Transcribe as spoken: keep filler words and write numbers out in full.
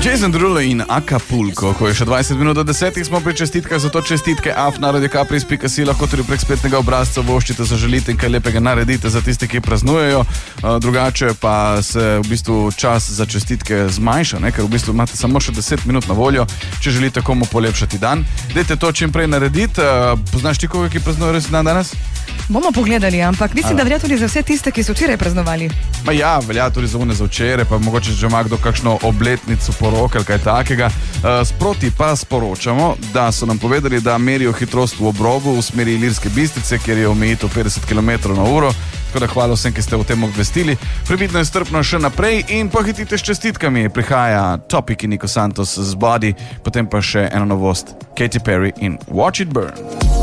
Jason Derulo in Acapulco, ko je še dvajset minut do desetih, smo pri čestitkah, zato čestitke af na radio capris pika si lahko tudi prek spletnega obrazca voščite, se želite in kaj lepega naredite za tiste, ki praznujejo. Drugače pa se v bistvu čas za čestitke zmanjša, ne? Ker v bistvu imate samo še deset minut na voljo, če želite komu polepšati dan. Dajte to čim prej narediti. Poznaš ti koga, ki praznuje res dan danes? Bomo pogledali, ampak mislim, da velja tudi za vse tiste, ki so včeraj praznovali. Ma ja, velja tudi za one za včeraj, pa mogoče že ima kdo kakšno obletnico poroke ali kaj takega. Sproti pa sporočamo, da so nam povedali, da merijo hitrost v Obrovu v smeri Ilirske Bistrice, kjer je omejitev petdeset kilometrov na uro. Tako da hvala vsem, ki ste o tem obvestili. Previdno in strpno še naprej in pohitite s čestitkami. Prihaja Topic in Nico Santos z Body, potem pa še ena novost, Katy Perry in Watch It Burn.